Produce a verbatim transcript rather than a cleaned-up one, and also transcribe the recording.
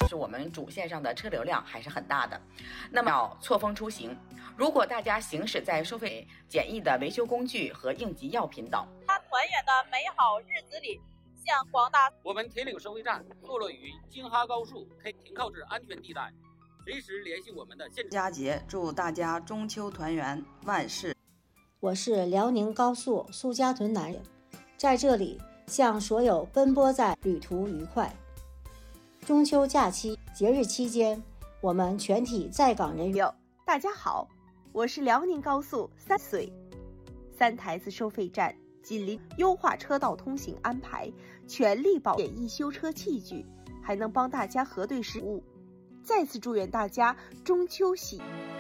是我们主线上的车流量还是很大的。那么要错峰出行，如果大家行驶在收费简易的维修工具和应急药品等， 团圆的美好日子里，向广大我们铁岭收费站坐落于京哈高速，可以停靠至安全地带，随时联系我们的现场。 佳节，祝大家中秋团圆，万事。 我是辽宁高速苏家屯南人，在这里向所有奔波在旅途愉快。中秋假期节日期间，我们全体在岗人员， 大家好，我是辽宁高速三水三台子收费站，紧邻优化车道通行安排，全力保检易修车器具，还能帮大家核对实物。再次祝愿大家中秋喜悦。